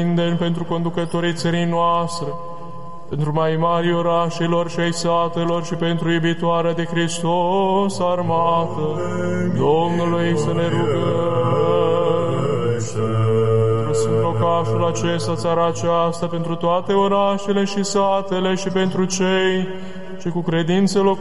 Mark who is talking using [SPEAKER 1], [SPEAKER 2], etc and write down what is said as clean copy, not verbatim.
[SPEAKER 1] pentru conducătorii țării noastre, pentru mai mari orașelor și ai satelor și pentru iubitoarea de Hristos armată, Domnului să ne rugăm. Sunt locașul acesta, țara aceasta, pentru toate orașele și satele și pentru cei ce cu credință locuiesc